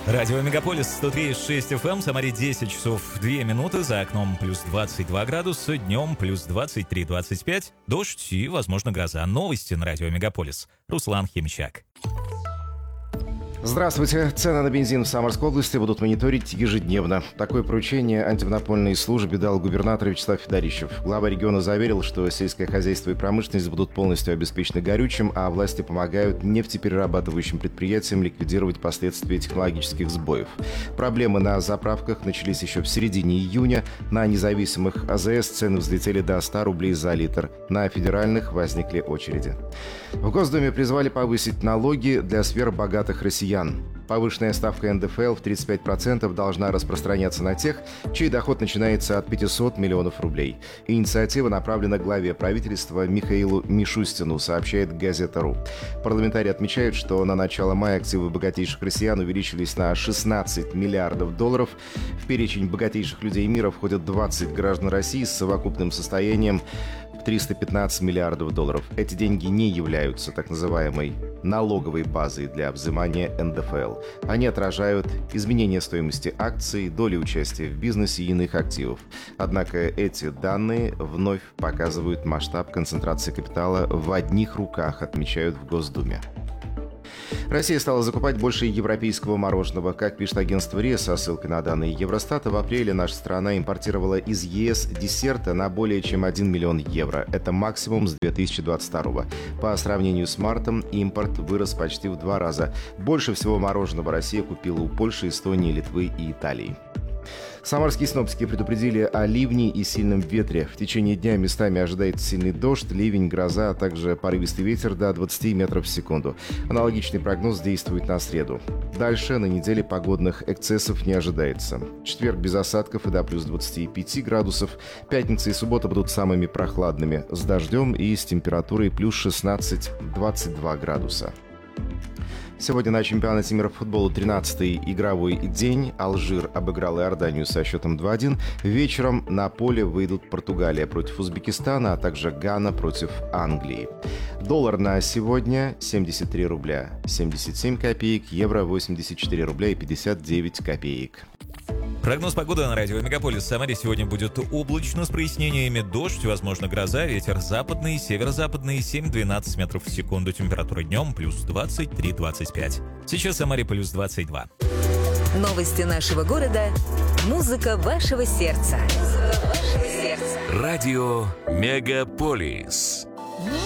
Радио Мегаполис 102,6 FM, Самаре 10 часов 2 минуты, за окном плюс 22 градуса, днем плюс 23-25, дождь и, возможно, гроза. Новости на Радио Мегаполис. Руслан Химчак. Здравствуйте. Цены на бензин в Самарской области будут мониторить ежедневно. Такое поручение антимонопольной службе дал губернатор Вячеслав Федорищев. Глава региона заверил, что сельское хозяйство и промышленность будут полностью обеспечены горючим, а власти помогают нефтеперерабатывающим предприятиям ликвидировать последствия технологических сбоев. Проблемы на заправках начались еще в середине июня. На независимых АЗС цены взлетели до 100 рублей за литр. На федеральных возникли очереди. В Госдуме призвали повысить налоги для сфер богатых россиян. Повышенная ставка НДФЛ в 35% должна распространяться на тех, чей доход начинается от 500 миллионов рублей. Инициатива направлена главе правительства Михаилу Мишустину, сообщает Газета.ру. Парламентарии отмечают, что на начало мая активы богатейших россиян увеличились на 16 миллиардов долларов. В перечень богатейших людей мира входят 20 граждан России с совокупным состоянием 315 миллиардов долларов. Эти деньги не являются так называемой налоговой базой для взимания НДФЛ. Они отражают изменение стоимости акций, доли участия в бизнесе и иных активов. Однако эти данные вновь показывают масштаб концентрации капитала в одних руках, отмечают в Госдуме. Россия стала закупать больше европейского мороженого. Как пишет агентство РИА со ссылкой на данные Евростата, в апреле наша страна импортировала из ЕС десерта на более чем 1 миллион евро. Это максимум с 2022. По сравнению с мартом импорт вырос почти в 2 раза. Больше всего мороженого Россия купила у Польши, Эстонии, Литвы и Италии. Самарские синоптики предупредили о ливне и сильном ветре. В течение дня местами ожидается сильный дождь, ливень, гроза, а также порывистый ветер до 20 метров в секунду. Аналогичный прогноз действует на среду. Дальше на неделе погодных эксцессов не ожидается. Четверг без осадков и до плюс 25 градусов. Пятница и суббота будут самыми прохладными, с дождем и с температурой плюс 16-22 градуса. Сегодня на чемпионате мира по футболу 13-й игровой день. Алжир обыграл Иорданию со счетом 2-1. Вечером на поле выйдут Португалия против Узбекистана, а также Гана против Англии. Доллар на сегодня 73 рубля 77 копеек, евро 84 рубля и 59 копеек. Прогноз погоды на радио Мегаполис. В Самаре сегодня будет облачно с прояснениями, дождь, возможно, гроза, ветер западный, северо-западный 7-12 метров в секунду. Температура днем плюс 23-25. Сейчас в Самаре плюс 22. Новости нашего города. Музыка вашего сердца. Радио Мегаполис.